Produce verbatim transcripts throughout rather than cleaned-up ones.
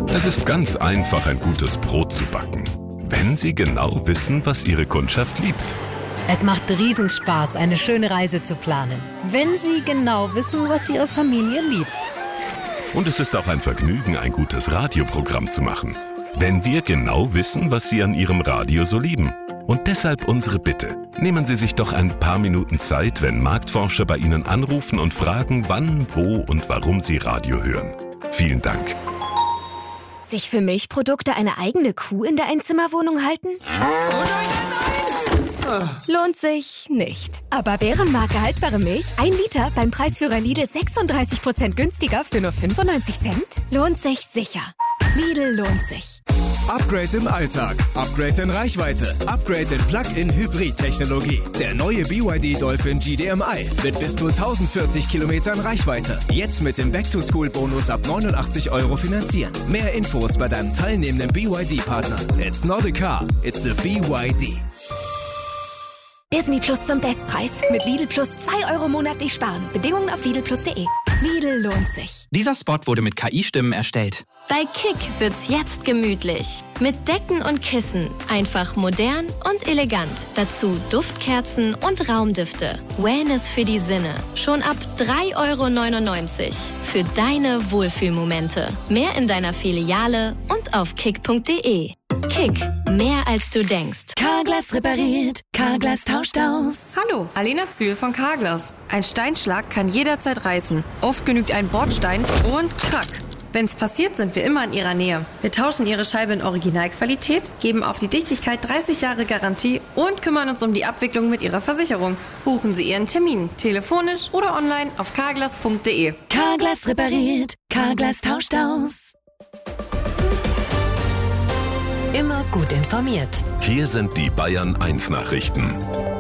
Es ist ganz einfach, ein gutes Brot zu backen, wenn Sie genau wissen, was Ihre Kundschaft liebt. Es macht Riesenspaß, eine schöne Reise zu planen, wenn Sie genau wissen, was Ihre Familie liebt. Und es ist auch ein Vergnügen, ein gutes Radioprogramm zu machen, wenn wir genau wissen, was Sie an Ihrem Radio so lieben. Und deshalb unsere Bitte. Nehmen Sie sich doch ein paar Minuten Zeit, wenn Marktforscher bei Ihnen anrufen und fragen, wann, wo und warum Sie Radio hören. Vielen Dank. Sich für Milchprodukte eine eigene Kuh in der Einzimmerwohnung halten? Lohnt sich nicht. Aber Bärenmarke haltbare Milch, ein Liter beim Preisführer Lidl sechsunddreißig Prozent günstiger für nur fünfundneunzig Cent? Lohnt sich sicher. Lidl lohnt sich. Upgrade im Alltag, Upgrade in Reichweite, Upgrade in Plug-in-Hybrid-Technologie. Der neue B Y D Dolphin G D M I mit bis zu tausendvierzig Kilometern Reichweite. Jetzt mit dem Back-to-School-Bonus ab neunundachtzig Euro finanzieren. Mehr Infos bei deinem teilnehmenden B Y D-Partner. It's not a car, it's a B Y D. Disney Plus zum Bestpreis. Mit Lidl Plus zwei Euro monatlich sparen. Bedingungen auf lidl plus punkt de. Lidl lohnt sich. Dieser Spot wurde mit K I-Stimmen erstellt. Bei Kick wird's jetzt gemütlich. Mit Decken und Kissen. Einfach modern und elegant. Dazu Duftkerzen und Raumdüfte. Wellness für die Sinne. Schon ab drei Euro neunundneunzig. Für deine Wohlfühlmomente. Mehr in deiner Filiale und auf kick punkt de. Kick. Mehr als du denkst. Carglass repariert. Carglass tauscht aus. Hallo, Alena Zühl von Carglass. Ein Steinschlag kann jederzeit reißen. Oft genügt ein Bordstein und krack. Wenn's passiert, sind wir immer in Ihrer Nähe. Wir tauschen Ihre Scheibe in Originalqualität, geben auf die Dichtigkeit dreißig Jahre Garantie und kümmern uns um die Abwicklung mit Ihrer Versicherung. Buchen Sie Ihren Termin, telefonisch oder online auf carglass punkt de. Carglass repariert. Carglass tauscht aus. Immer gut informiert. Hier sind die Bayern eins Nachrichten.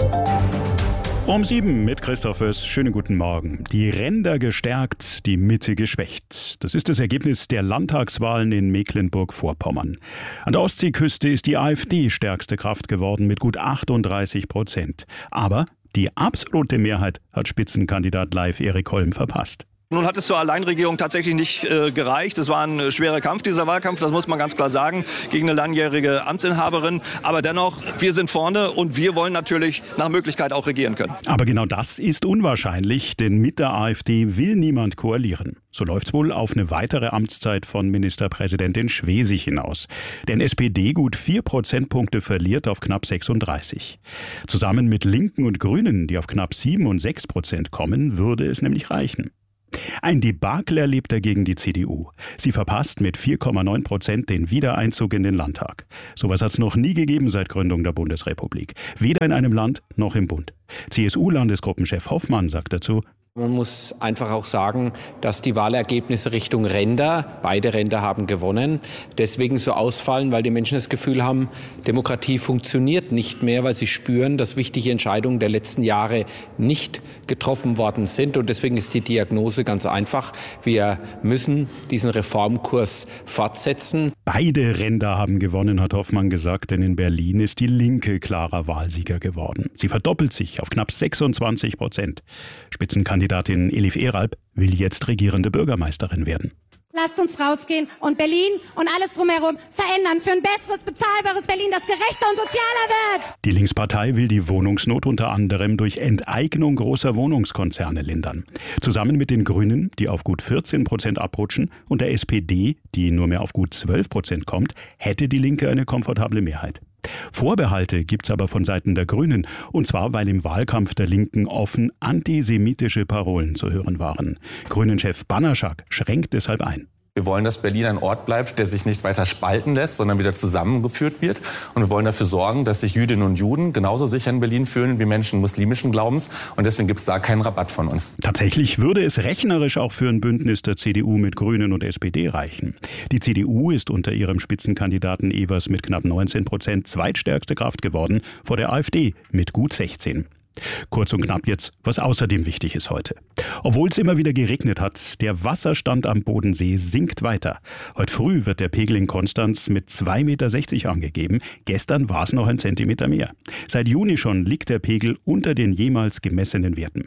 Um sieben mit Christoph Oess. Schönen guten Morgen. Die Ränder gestärkt, die Mitte geschwächt. Das ist das Ergebnis der Landtagswahlen in Mecklenburg-Vorpommern. An der Ostseeküste ist die AfD stärkste Kraft geworden mit gut achtunddreißig Prozent. Aber die absolute Mehrheit hat Spitzenkandidat Leif Erik Holm verpasst. Nun hat es zur Alleinregierung tatsächlich nicht äh, gereicht. Es war ein äh, schwerer Kampf, dieser Wahlkampf, das muss man ganz klar sagen, gegen eine langjährige Amtsinhaberin. Aber dennoch, wir sind vorne und wir wollen natürlich nach Möglichkeit auch regieren können. Aber genau das ist unwahrscheinlich, denn mit der AfD will niemand koalieren. So läuft's wohl auf eine weitere Amtszeit von Ministerpräsidentin Schwesig hinaus. Denn S P D gut vier Prozentpunkte verliert auf knapp sechsunddreißig. Zusammen mit Linken und Grünen, die auf knapp sieben und sechs Prozent kommen, würde es nämlich reichen. Ein Debakel erlebt dagegen die C D U. Sie verpasst mit vier Komma neun Prozent den Wiedereinzug in den Landtag. Sowas hat es noch nie gegeben seit Gründung der Bundesrepublik. Weder in einem Land noch im Bund. C S U-Landesgruppenchef Hoffmann sagt dazu: Man muss einfach auch sagen, dass die Wahlergebnisse Richtung Ränder, beide Ränder haben gewonnen, deswegen so ausfallen, weil die Menschen das Gefühl haben, Demokratie funktioniert nicht mehr, weil sie spüren, dass wichtige Entscheidungen der letzten Jahre nicht getroffen worden sind. Und deswegen ist die Diagnose ganz einfach. Wir müssen diesen Reformkurs fortsetzen. Beide Ränder haben gewonnen, hat Hoffmann gesagt, denn in Berlin ist die Linke klarer Wahlsieger geworden. Sie verdoppelt sich auf knapp sechsundzwanzig Prozent. Spitzenkandidatin Kandidatin Elif Eralp will jetzt regierende Bürgermeisterin werden. Lasst uns rausgehen und Berlin und alles drumherum verändern für ein besseres, bezahlbares Berlin, das gerechter und sozialer wird. Die Linkspartei will die Wohnungsnot unter anderem durch Enteignung großer Wohnungskonzerne lindern. Zusammen mit den Grünen, die auf gut vierzehn Prozent abrutschen, und der S P D, die nur mehr auf gut zwölf Prozent kommt, hätte die Linke eine komfortable Mehrheit. Vorbehalte gibt's aber von Seiten der Grünen, und zwar, weil im Wahlkampf der Linken offen antisemitische Parolen zu hören waren. Grünen-Chef Banaszak schränkt deshalb ein. Wir wollen, dass Berlin ein Ort bleibt, der sich nicht weiter spalten lässt, sondern wieder zusammengeführt wird. Und wir wollen dafür sorgen, dass sich Jüdinnen und Juden genauso sicher in Berlin fühlen wie Menschen muslimischen Glaubens. Und deswegen gibt es da keinen Rabatt von uns. Tatsächlich würde es rechnerisch auch für ein Bündnis der C D U mit Grünen und S P D reichen. Die C D U ist unter ihrem Spitzenkandidaten Evers mit knapp neunzehn Prozent zweitstärkste Kraft geworden, vor der AfD mit gut sechzehn. Kurz und knapp jetzt, was außerdem wichtig ist heute. Obwohl es immer wieder geregnet hat, der Wasserstand am Bodensee sinkt weiter. Heute früh wird der Pegel in Konstanz mit zwei Komma sechzig Meter angegeben. Gestern war es noch ein Zentimeter mehr. Seit Juni schon liegt der Pegel unter den jemals gemessenen Werten.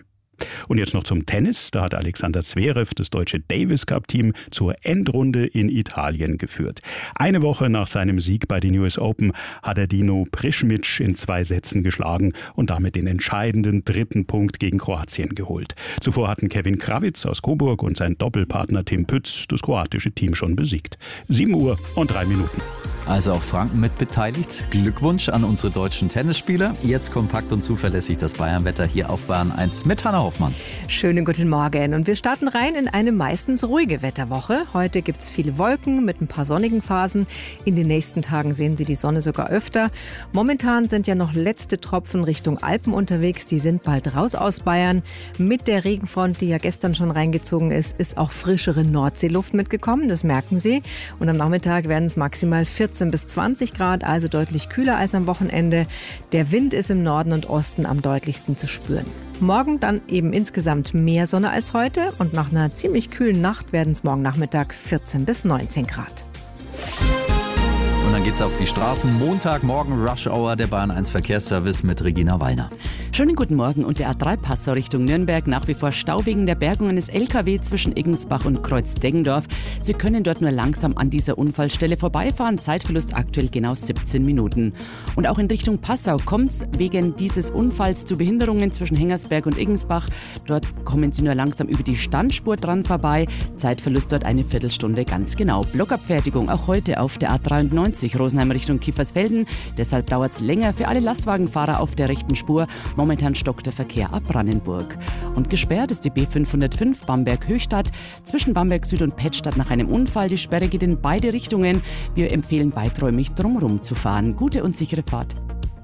Und jetzt noch zum Tennis. Da hat Alexander Zverev das deutsche Davis Cup Team zur Endrunde in Italien geführt. Eine Woche nach seinem Sieg bei den U S Open hat er Dino Prischmic in zwei Sätzen geschlagen und damit den entscheidenden dritten Punkt gegen Kroatien geholt. Zuvor hatten Kevin Krawitz aus Coburg und sein Doppelpartner Tim Pütz das kroatische Team schon besiegt. sieben Uhr und drei Minuten. Also auch Franken mit beteiligt. Glückwunsch an unsere deutschen Tennisspieler. Jetzt kompakt und zuverlässig das Bayernwetter hier auf Bayern eins mit Hanna Hoffmann. Schönen guten Morgen. Und wir starten rein in eine meistens ruhige Wetterwoche. Heute gibt es viele Wolken mit ein paar sonnigen Phasen. In den nächsten Tagen sehen Sie die Sonne sogar öfter. Momentan sind ja noch letzte Tropfen Richtung Alpen unterwegs. Die sind bald raus aus Bayern. Mit der Regenfront, die ja gestern schon reingezogen ist, ist auch frischere Nordseeluft mitgekommen. Das merken Sie. Und am Nachmittag werden es maximal vierzehn bis zwanzig Grad, also deutlich kühler als am Wochenende. Der Wind ist im Norden und Osten am deutlichsten zu spüren. Morgen dann eben insgesamt mehr Sonne als heute und nach einer ziemlich kühlen Nacht werden es morgen Nachmittag vierzehn bis neunzehn Grad. Und dann geht's auf die Straßen. Montagmorgen Rush Hour, der Bayern eins Verkehrsservice mit Regina Wallner. Schönen guten Morgen. Und der A drei Passau Richtung Nürnberg nach wie vor Stau wegen der Bergung eines L K W zwischen Iggensbach und Kreuz-Deggendorf. Sie können dort nur langsam an dieser Unfallstelle vorbeifahren. Zeitverlust aktuell genau siebzehn Minuten. Und auch in Richtung Passau kommt's wegen dieses Unfalls zu Behinderungen zwischen Hengersberg und Iggensbach. Dort kommen Sie nur langsam über die Standspur dran vorbei. Zeitverlust dort eine Viertelstunde ganz genau. Blockabfertigung auch heute auf der A dreiundneunzig Rosenheim Richtung Kiefersfelden. Deshalb dauert es länger für alle Lastwagenfahrer auf der rechten Spur. Momentan stockt der Verkehr ab Brannenburg. Und gesperrt ist die B fünfhundertfünf Bamberg-Höchstadt zwischen Bamberg Süd und Pettstadt nach einem Unfall. Die Sperre geht in beide Richtungen. Wir empfehlen weiträumig drumherum zu fahren. Gute und sichere Fahrt.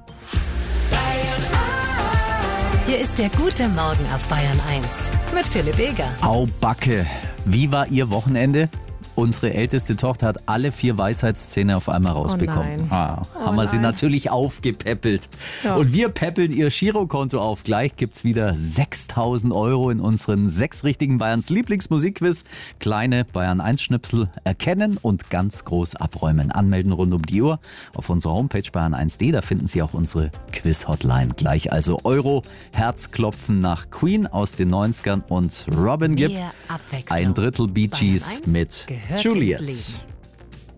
Hier ist der gute Morgen auf Bayern eins mit Philipp Eger. Au Backe, wie war Ihr Wochenende? Unsere älteste Tochter hat alle vier Weisheitszähne auf einmal rausbekommen. Oh ah, oh haben wir sie nein. natürlich aufgepäppelt. Ja. Und wir päppeln ihr Girokonto auf. Gleich gibt es wieder sechstausend Euro in unseren sechs richtigen Bayerns Lieblingsmusikquiz. Kleine Bayern eins Schnipsel erkennen und ganz groß abräumen. Anmelden rund um die Uhr auf unserer Homepage bayern eins punkt de. Da finden Sie auch unsere Quiz-Hotline. Gleich also Euro, Herzklopfen nach Queen aus den neunzigern und Robin Gibb. Ein Drittel Bee Gees mit Juliet.